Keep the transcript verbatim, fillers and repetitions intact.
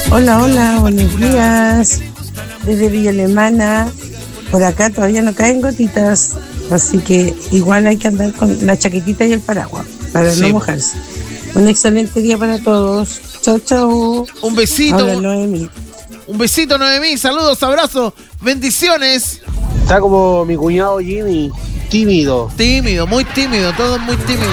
Hola, hola, buenos días. Desde Villa Alemana, por acá todavía no caen gotitas, así que igual hay que andar con la chaquetita y el paraguas para Sí, no po. mojarse. Un excelente día para todos. Chau, chau. Un besito. Habla Noemi. Un besito, Noemí. Saludos, abrazos, bendiciones. Está como mi cuñado Jimmy, tímido. Tímido, muy tímido, todo muy tímido.